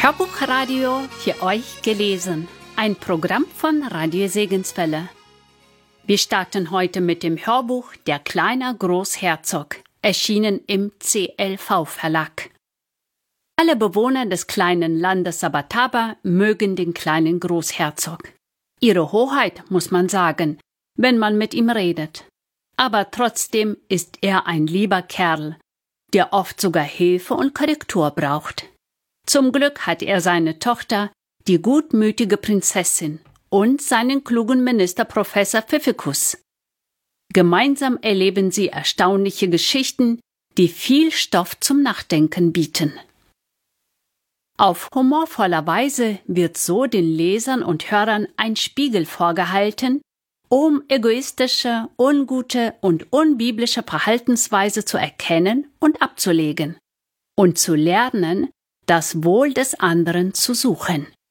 Hörbuchradio für euch gelesen. Ein Programm von Radio Segenswelle. Wir starten heute mit dem Hörbuch Der kleine Großherzog, erschienen im CLV-Verlag. Alle Bewohner des kleinen Landes Sabataba mögen den kleinen Großherzog. Ihre Hoheit, muss man sagen, wenn man mit ihm redet. Aber trotzdem ist er ein lieber Kerl, der oft sogar Hilfe und Korrektur braucht. Zum Glück hat er seine Tochter, die gutmütige Prinzessin, und seinen klugen Minister Professor Pfiffikus. Gemeinsam erleben sie erstaunliche Geschichten, die viel Stoff zum Nachdenken bieten. Auf humorvolle Weise wird so den Lesern und Hörern ein Spiegel vorgehalten, um egoistische, ungute und unbiblische Verhaltensweise zu erkennen und abzulegen und zu lernen, das Wohl des anderen zu suchen.